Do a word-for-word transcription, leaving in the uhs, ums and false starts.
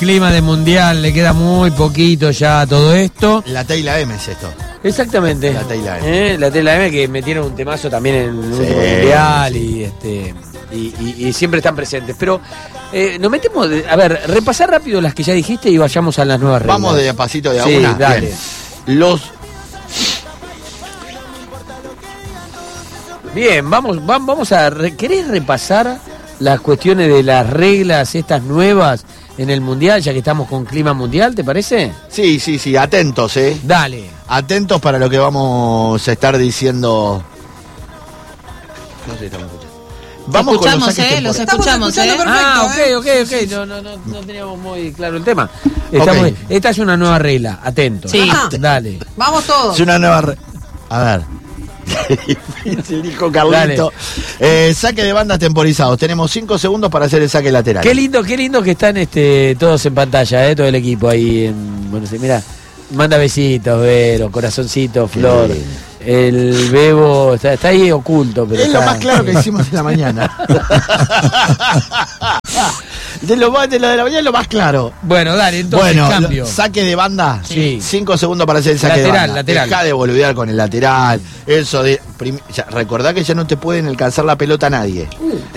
clima de mundial, le queda muy poquito ya a todo esto. La T y la M es esto. Exactamente. La T y la M. ¿Eh? La T y la M que metieron un temazo también en el Sí, último mundial sí. y este y, y, y siempre están presentes. Pero eh, nos metemos, de, a ver, repasar rápido las que ya dijiste y vayamos a las nuevas reglas. Vamos de a pasito de a Sí, una. dale. Bien. Los Bien, vamos, vamos, vamos a... Re, ¿Querés repasar las cuestiones de las reglas, estas nuevas en el mundial, ya que estamos con clima mundial, ¿te parece? Sí, sí, sí, atentos, ¿eh? Dale. Atentos para lo que vamos a estar diciendo. No sé si estamos escuchando. Vamos con los escuchamos, saques eh, los temporales. escuchamos, eh. Ah, ok, ok, ok. No, no, no, no teníamos muy claro el tema. Estamos, Ok. Esta es una nueva regla, atento. Sí. Ajá. Dale. Vamos todos. Es una nueva... re- A ver. Difícil, dijo Carlito. Eh, saque de bandas temporizados. Tenemos cinco segundos para hacer el saque lateral. Qué lindo, qué lindo que están este, todos en pantalla, eh, todo el equipo ahí en Buenos Aires. Mira, manda besitos, Vero, corazoncito, Flor. lindo. El Bebo está, está ahí oculto, pero Es está... lo más claro que hicimos en la mañana. de, lo más, de lo de la mañana es lo más claro. Bueno, dale, entonces Bueno, cambio. lo- saque de banda. Sí. Cinco segundos para hacer el saque Lateral, de banda. lateral. Deja de boludear con el lateral. Eso de. prim- ya, recordá que ya no te pueden alcanzar la pelota a nadie.